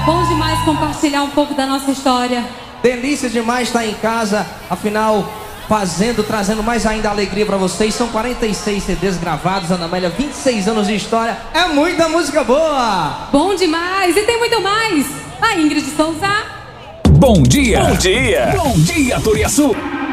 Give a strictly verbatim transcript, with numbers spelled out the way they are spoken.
Bom demais compartilhar um pouco da nossa história. Delícia demais estar em casa, afinal, fazendo, trazendo mais ainda alegria pra vocês. São quarenta e seis C Ds gravados, Ana Amélia, vinte e seis anos de história. É muita música boa! Bom demais! E tem muito mais! A Ingrid Souza. Bom dia! Bom dia! Bom dia, Turiaçu!